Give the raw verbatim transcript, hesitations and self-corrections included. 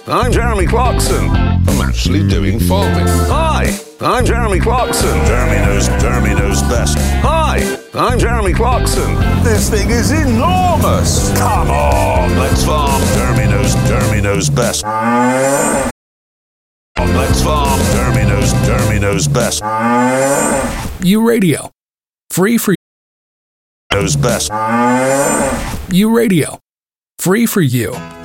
I'm Jeremy Clarkson. I'm actually doing farming. Hi, I'm Jeremy Clarkson. Jeremy knows, Jeremy knows best. Hi, I'm Jeremy Clarkson. This thing is enormous. Come on, let's farm. Jeremy knows, Jeremy knows best. Let's farm. Jeremy knows, Jeremy knows best. U Radio. Free for knows best. U Radio. Free for you.